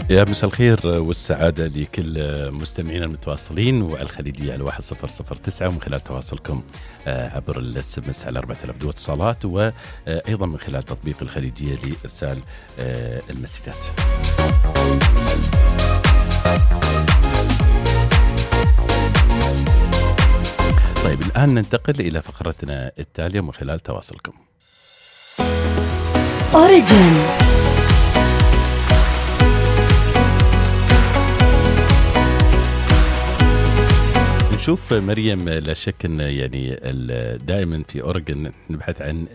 يا مساء الخير والسعادة لكل مستمعينا المتواصلين وعلى الخليجية على 1009 ومن خلال تواصلكم عبر الSMS على 4000 دو اتصالات، وأيضا من خلال تطبيق الخليجية لإرسال المسجات. طيب الآن ننتقل إلى فقرتنا التالية من خلال تواصلكم. أوريجين. نشوف مريم، لا شك ان يعني دائما في أوريجين نبحث عن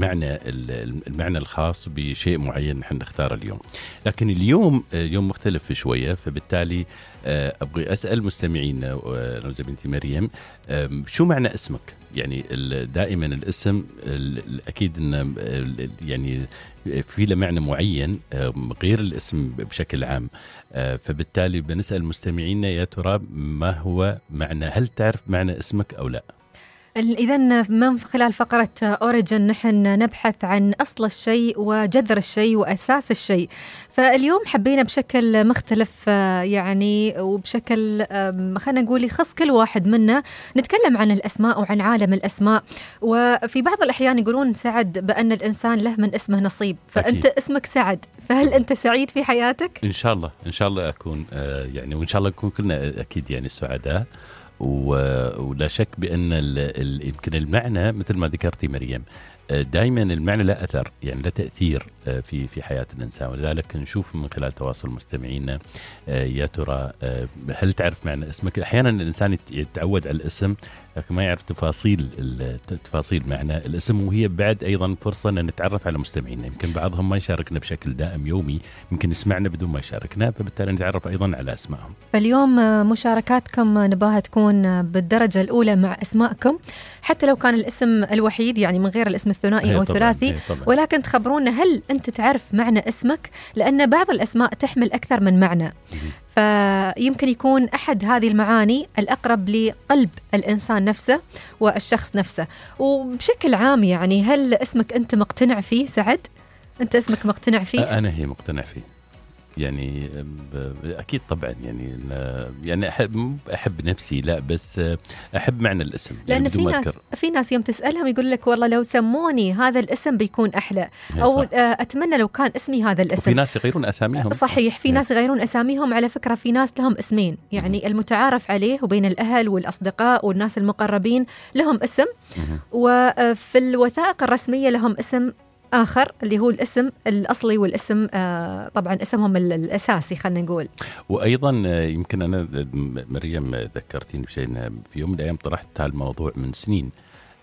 المعنى الخاص بشيء معين نحن نختاره اليوم، لكن اليوم يوم مختلف شويه، فبالتالي ابغي اسال مستمعينا زميلتي مريم، شو معنى اسمك؟ يعني دائما الاسم اكيد انه يعني في له معنى معين غير الاسم بشكل عام، فبالتالي بنسال مستمعينا يا ترى ما هو معنى، هل تعرف معنى اسمك او لا؟ إذن من خلال فقرة أوريجين نحن نبحث عن أصل الشيء وجذر الشيء وأساس الشيء. فاليوم حبينا بشكل مختلف يعني وبشكل خلينا نقول يخص كل واحد منا نتكلم عن الأسماء وعن عالم الأسماء. وفي بعض الأحيان يقولون سعد بأن الإنسان له من اسمه نصيب، فأنت أكيد. اسمك سعد، فهل أنت سعيد في حياتك؟ إن شاء الله أكون يعني، وإن شاء الله نكون كلنا أكيد يعني سعداء، ولا شك بأن يمكن المعنى مثل ما ذكرتي مريم دائما المعنى لا أثر، يعني لا تأثير في حياة الإنسان، ولذلك نشوف من خلال تواصل مستمعينا يا ترى هل تعرف معنى اسمك؟ أحيانا الإنسان يتعود على الاسم لكن ما يعرف تفاصيل معنى الاسم، وهي بعد أيضا فرصة أن نتعرف على مستمعينا، يمكن بعضهم ما يشاركنا بشكل دائم يومي، يمكن يسمعنا بدون ما يشاركنا، فبالتالي نتعرف أيضا على أسمائهم. فاليوم مشاركاتكم نباها تكون بالدرجة الأولى مع أسمائكم، حتى لو كان الاسم الوحيد يعني من غير الاسم الثنائي أو الثلاثي، ولكن تخبرونا هل أنت تعرف معنى اسمك، لأن بعض الأسماء تحمل أكثر من معنى، فيمكن يكون أحد هذه المعاني الأقرب لقلب الإنسان نفسه والشخص نفسه. وبشكل عام يعني هل اسمك أنت مقتنع فيه سعد؟ أنت اسمك مقتنع فيه؟ أنا هي مقتنع فيه يعني أكيد طبعا، يعني أحب نفسي، لا بس أحب معنى الاسم، لأن يعني في ناس يوم تسألهم يقول لك والله لو سموني هذا الاسم بيكون أحلى، أو أتمنى لو كان اسمي هذا الاسم. وفي ناس يغيرون أساميهم. صحيح، في ناس يغيرون أساميهم. على فكرة في ناس لهم اسمين، يعني المتعارف عليه وبين الأهل والأصدقاء والناس المقربين لهم اسم، وفي الوثائق الرسمية لهم اسم آخر اللي هو الاسم الأصلي، والاسم طبعا اسمهم الأساسي خلنا نقول. وأيضا يمكن أنا مريم ذكرتيني بشيء، في يوم من الأيام طرحت هالموضوع من سنين،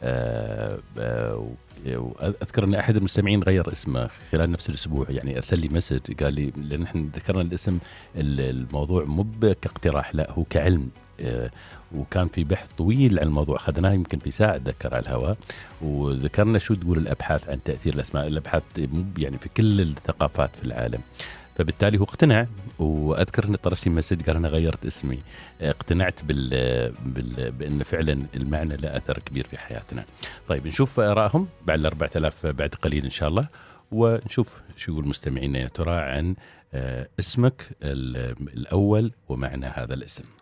أذكر أن أحد المستمعين غير اسمه خلال نفس الأسبوع، يعني أرسل لي مسج قال لي، لأن نحن ذكرنا الاسم الموضوع مو كاقتراح، لا هو كعلم، وكان في بحث طويل عن الموضوع أخذناه يمكن في ساعة ذكر على الهواء، وذكرنا شو تقول الأبحاث عن تأثير الأسماء، الأبحاث يعني في كل الثقافات في العالم، فبالتالي هو اقتنع. وأذكر أني طرش لي مسج قال أنا غيرت اسمي، اقتنعت بأن فعلا المعنى له أثر كبير في حياتنا. طيب نشوف آرائهم بعد 4000 بعد قليل إن شاء الله، ونشوف شو يقول مستمعينا يا ترى عن اسمك الأول ومعنى هذا الاسم.